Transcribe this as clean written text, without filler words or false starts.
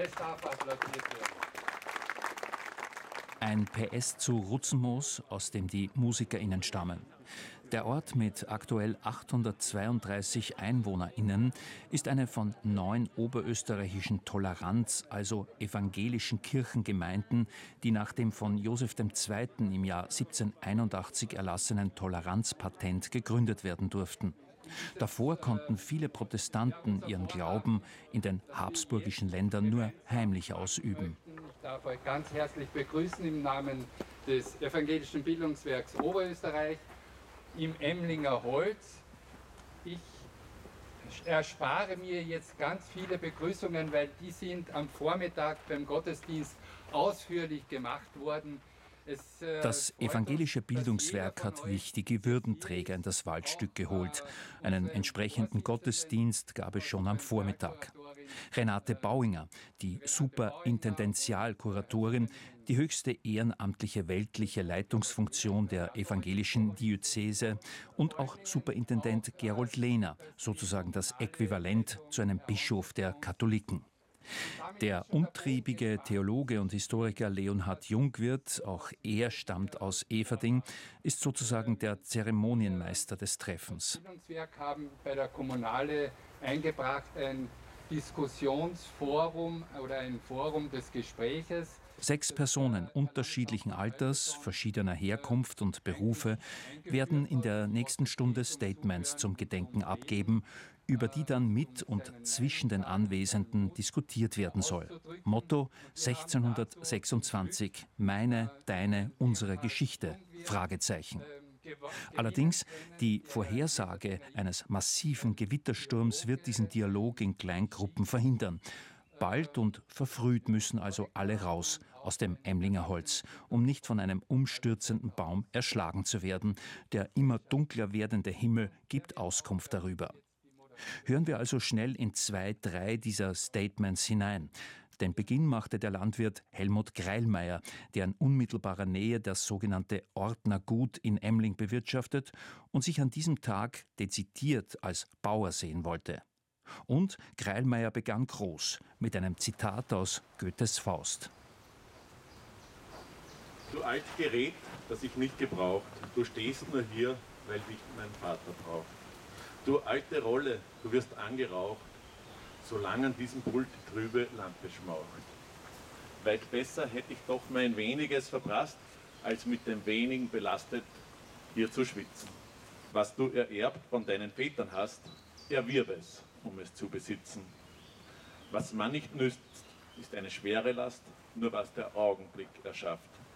Das darf applaudiert werden. Ein PS zu Rutzenmoos, aus dem die MusikerInnen stammen. Der Ort mit aktuell 832 EinwohnerInnen ist eine von 9 oberösterreichischen Toleranz-, also evangelischen Kirchengemeinden, die nach dem von Joseph II. Im Jahr 1781 erlassenen Toleranzpatent gegründet werden durften. Davor konnten viele Protestanten ihren Glauben in den habsburgischen Ländern nur heimlich ausüben. Ich darf euch ganz herzlich begrüßen im Namen des Evangelischen Bildungswerks Oberösterreich im Emlinger Holz. Ich erspare mir jetzt ganz viele Begrüßungen, weil die sind am Vormittag beim Gottesdienst ausführlich gemacht worden. Das evangelische Bildungswerk hat wichtige Würdenträger in das Waldstück geholt. Einen entsprechenden Gottesdienst gab es schon am Vormittag. Renate Bauinger, die Superintendenzialkuratorin, die höchste ehrenamtliche weltliche Leitungsfunktion der evangelischen Diözese, und auch Superintendent Gerold Lehner, sozusagen das Äquivalent zu einem Bischof der Katholiken. Der umtriebige Theologe und Historiker Leonhard Jungwirth, auch er stammt aus Everding, ist sozusagen der Zeremonienmeister des Treffens. Das Bildungswerk haben bei der Kommunale eingebracht ein Diskussionsforum oder ein Forum des Gespräches. 6 Personen unterschiedlichen Alters, verschiedener Herkunft und Berufe werden in der nächsten Stunde Statements zum Gedenken abgeben, über die dann mit und zwischen den Anwesenden diskutiert werden soll. Motto 1626: Meine, deine, unsere Geschichte? Fragezeichen. Allerdings, die Vorhersage eines massiven Gewittersturms wird diesen Dialog in Kleingruppen verhindern. Bald und verfrüht müssen also alle raus aus dem Emlinger Holz, um nicht von einem umstürzenden Baum erschlagen zu werden. Der immer dunkler werdende Himmel gibt Auskunft darüber. Hören wir also schnell in 2, 3 dieser Statements hinein. Den Beginn machte der Landwirt Helmut Greilmeier, der in unmittelbarer Nähe das sogenannte Ortner Gut in Emling bewirtschaftet und sich an diesem Tag dezidiert als Bauer sehen wollte. Und Greilmeier begann groß mit einem Zitat aus Goethes Faust. Du alt Gerät, das ich nicht gebraucht, du stehst nur hier, weil dich mein Vater braucht. Du alte Rolle, du wirst angeraucht, solange an diesem Pult die trübe Lampe schmaucht. Weit besser hätte ich doch mein Weniges verprasst, als mit dem Wenigen belastet hier zu schwitzen. Was du ererbt von deinen Vätern hast, erwirb es, um es zu besitzen. Was man nicht nützt, ist eine schwere Last, nur was der Augenblick erschafft.